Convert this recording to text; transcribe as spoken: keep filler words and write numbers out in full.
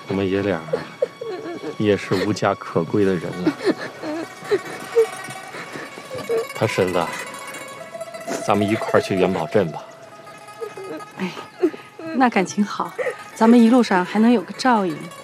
我们爷俩也是无家可归的人了。他婶子，咱们一块儿去元宝镇吧。 哎，那感情好，咱们一路上还能有个照应。